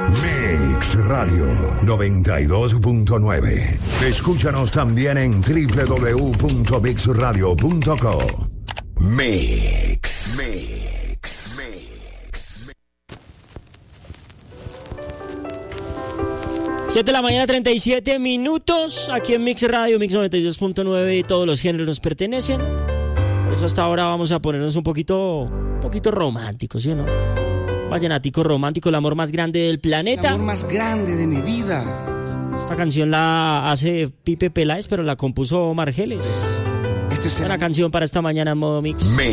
Mix Radio 92.9. Escúchanos también en www.mixradio.co. Mix. 7 de la mañana, 37 minutos, aquí en Mix Radio, Mix 92.9, y todos los géneros nos pertenecen. Por eso hasta ahora vamos a ponernos un poquito románticos, ¿sí o no? Vallenático romántico, el amor más grande del planeta. El amor más grande de mi vida. Esta canción la hace Pipe Peláez, pero la compuso Margeles. Esta es una canción para esta mañana en modo Mix.